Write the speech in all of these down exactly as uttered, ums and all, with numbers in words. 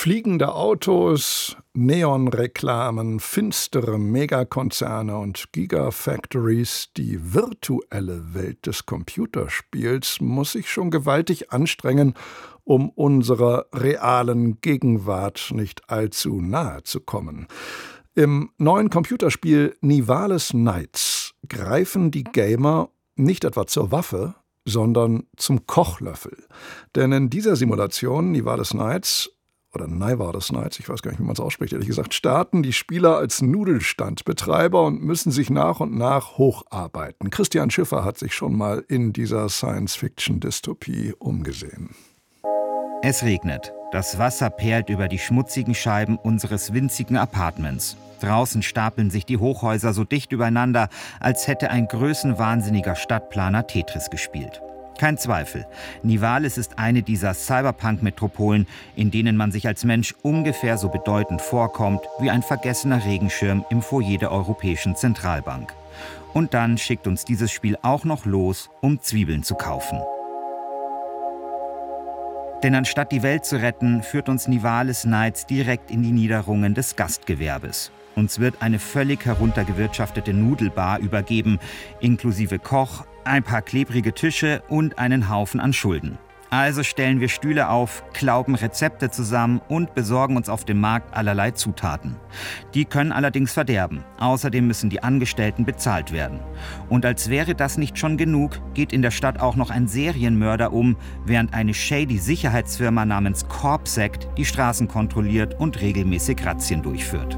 Fliegende Autos, Neonreklamen, finstere Megakonzerne und Gigafactories, die virtuelle Welt des Computerspiels muss sich schon gewaltig anstrengen, um unserer realen Gegenwart nicht allzu nahe zu kommen. Im neuen Computerspiel Nivalis Nights greifen die Gamer nicht etwa zur Waffe, sondern zum Kochlöffel. Denn in dieser Simulation Nivalis Nights oder Nivalis Nights, ich weiß gar nicht, wie man es ausspricht, ehrlich gesagt, starten die Spieler als Nudelstandbetreiber und müssen sich nach und nach hocharbeiten. Christian Schiffer hat sich schon mal in dieser Science-Fiction-Dystopie umgesehen. Es regnet. Das Wasser perlt über die schmutzigen Scheiben unseres winzigen Appartements. Draußen stapeln sich die Hochhäuser so dicht übereinander, als hätte ein größenwahnsinniger Stadtplaner Tetris gespielt. Kein Zweifel, Nivalis ist eine dieser Cyberpunk-Metropolen, in denen man sich als Mensch ungefähr so bedeutend vorkommt wie ein vergessener Regenschirm im Foyer der Europäischen Zentralbank. Und dann schickt uns dieses Spiel auch noch los, um Zwiebeln zu kaufen. Denn anstatt die Welt zu retten, führt uns Nivalis Nights direkt in die Niederungen des Gastgewerbes. Uns wird eine völlig heruntergewirtschaftete Nudelbar übergeben, inklusive Koch, ein paar klebrige Tische und einen Haufen an Schulden. Also stellen wir Stühle auf, klauben Rezepte zusammen und besorgen uns auf dem Markt allerlei Zutaten. Die können allerdings verderben. Außerdem müssen die Angestellten bezahlt werden. Und als wäre das nicht schon genug, geht in der Stadt auch noch ein Serienmörder um, während eine shady Sicherheitsfirma namens Corpsect die Straßen kontrolliert und regelmäßig Razzien durchführt.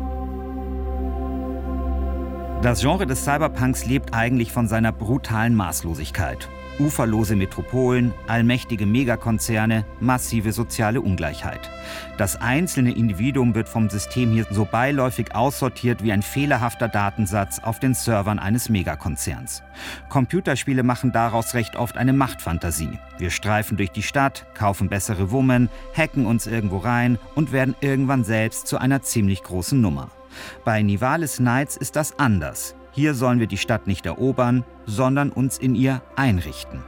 Das Genre des Cyberpunks lebt eigentlich von seiner brutalen Maßlosigkeit. Uferlose Metropolen, allmächtige Megakonzerne, massive soziale Ungleichheit. Das einzelne Individuum wird vom System hier so beiläufig aussortiert wie ein fehlerhafter Datensatz auf den Servern eines Megakonzerns. Computerspiele machen daraus recht oft eine Machtfantasie. Wir streifen durch die Stadt, kaufen bessere Women, hacken uns irgendwo rein und werden irgendwann selbst zu einer ziemlich großen Nummer. Bei Nivalis Nights ist das anders. Hier sollen wir die Stadt nicht erobern, sondern uns in ihr einrichten.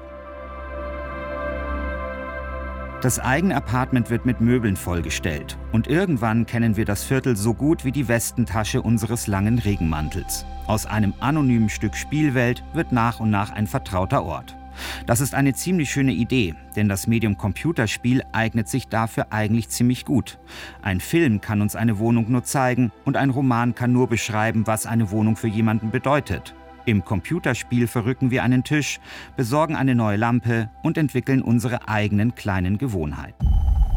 Das eigene Apartment wird mit Möbeln vollgestellt und irgendwann kennen wir das Viertel so gut wie die Westentasche unseres langen Regenmantels. Aus einem anonymen Stück Spielwelt wird nach und nach ein vertrauter Ort. Das ist eine ziemlich schöne Idee, denn das Medium Computerspiel eignet sich dafür eigentlich ziemlich gut. Ein Film kann uns eine Wohnung nur zeigen und ein Roman kann nur beschreiben, was eine Wohnung für jemanden bedeutet. Im Computerspiel verrücken wir einen Tisch, besorgen eine neue Lampe und entwickeln unsere eigenen kleinen Gewohnheiten.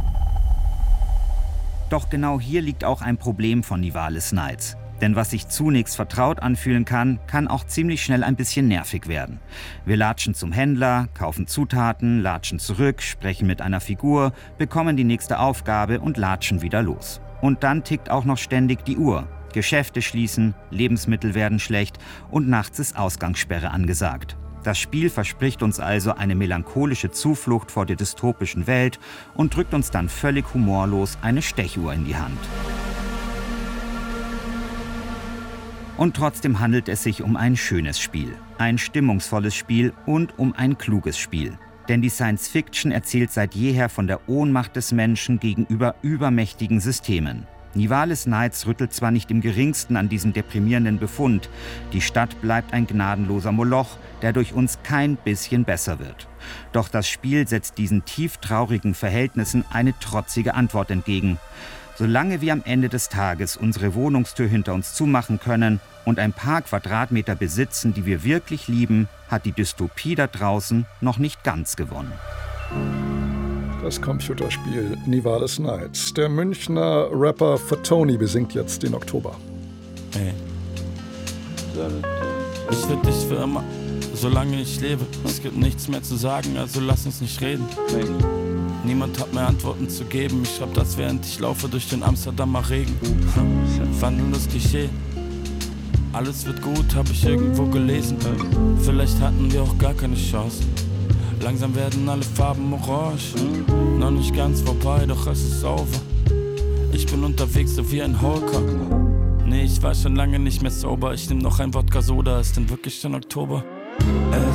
Doch genau hier liegt auch ein Problem von Nivalis Nights. Denn was sich zunächst vertraut anfühlen kann, kann auch ziemlich schnell ein bisschen nervig werden. Wir latschen zum Händler, kaufen Zutaten, latschen zurück, sprechen mit einer Figur, bekommen die nächste Aufgabe und latschen wieder los. Und dann tickt auch noch ständig die Uhr. Geschäfte schließen, Lebensmittel werden schlecht und nachts ist Ausgangssperre angesagt. Das Spiel verspricht uns also eine melancholische Zuflucht vor der dystopischen Welt und drückt uns dann völlig humorlos eine Stechuhr in die Hand. Und trotzdem handelt es sich um ein schönes Spiel, ein stimmungsvolles Spiel und um ein kluges Spiel. Denn die Science Fiction erzählt seit jeher von der Ohnmacht des Menschen gegenüber übermächtigen Systemen. Nivalis Nights rüttelt zwar nicht im geringsten an diesem deprimierenden Befund, die Stadt bleibt ein gnadenloser Moloch, der durch uns kein bisschen besser wird. Doch das Spiel setzt diesen tieftraurigen Verhältnissen eine trotzige Antwort entgegen. Solange wir am Ende des Tages unsere Wohnungstür hinter uns zumachen können und ein paar Quadratmeter besitzen, die wir wirklich lieben, hat die Dystopie da draußen noch nicht ganz gewonnen. Das Computerspiel Nivalis Nights. Der Münchner Rapper Fatoni besingt jetzt den Oktober. Ey. Ich will dich für immer, solange ich lebe. Es gibt nichts mehr zu sagen, also lass uns nicht reden. Niemand hat mir Antworten zu geben. Ich schreib das, während ich laufe durch den Amsterdamer Regen. Wandelndes Klischee. Alles wird gut, hab ich irgendwo gelesen. Vielleicht hatten wir auch gar keine Chance. Langsam werden alle Farben orange. Noch nicht ganz vorbei, doch es ist over. Ich bin unterwegs so wie ein Holker. Nee, ich war schon lange nicht mehr sober. Ich nehm noch ein Wodka Soda, ist denn wirklich schon Oktober?